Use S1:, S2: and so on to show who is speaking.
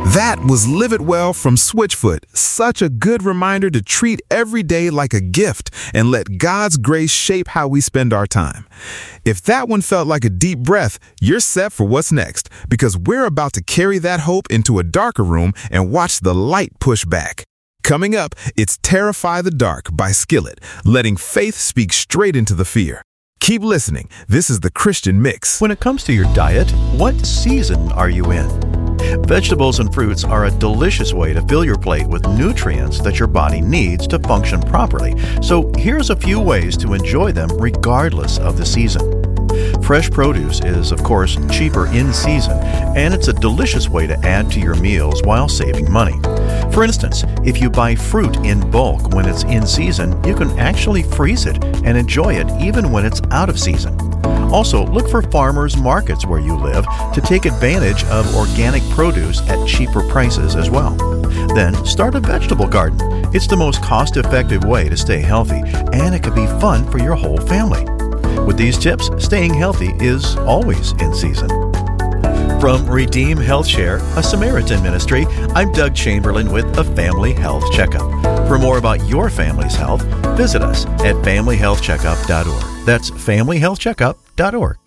S1: That was Live It Well from Switchfoot. Such a good reminder to treat every day like a gift and let God's grace shape how we spend our time. If that one felt like a deep breath, you're set for what's next, because we're about to carry that hope into a darker room and watch the light push back. Coming up, it's Terrify the Dark by Skillet, letting faith speak straight into the fear. Keep listening. This is the Christian Mix.
S2: When it comes to your diet, what season are you in? Vegetables and fruits are a delicious way to fill your plate with nutrients that your body needs to function properly. So here's a few ways to enjoy them regardless of the season. Fresh produce is, of course, cheaper in season, and it's a delicious way to add to your meals while saving money. For instance, if you buy fruit in bulk when it's in season, you can actually freeze it and enjoy it even when it's out of season. Also, look for farmers markets where you live to take advantage of organic produce at cheaper prices as well. Then, start a vegetable garden. It's the most cost-effective way to stay healthy, and it can be fun for your whole family. With these tips, staying healthy is always in season. From Redeem Health Share, a Samaritan ministry, I'm Doug Chamberlain with a Family Health Checkup. For more about your family's health, visit us at familyhealthcheckup.org. That's familyhealthcheckup.org.